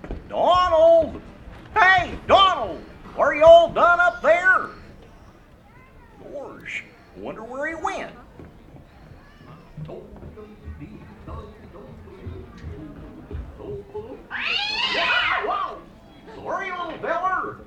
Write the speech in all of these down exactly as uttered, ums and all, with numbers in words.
Donald! Hey, Donald! Are you all done up there? Gosh, wonder where he went. Whoa! Sorry, little feller.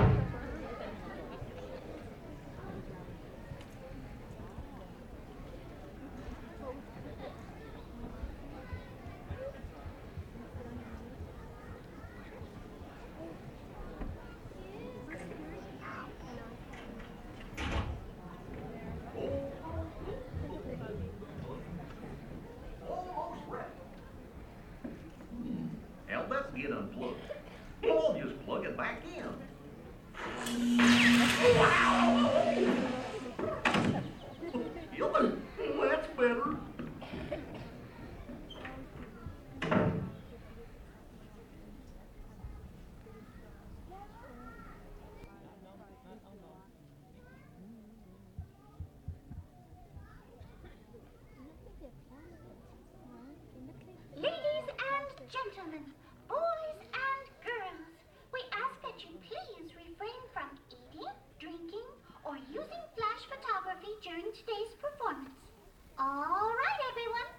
Now let's get unplugged. I'll just plug it back in. Yep, that's better. Ladies and gentlemen, boys and girls, we ask that you please refrain from eating, drinking, or using flash photography during today's performance. All right, everyone,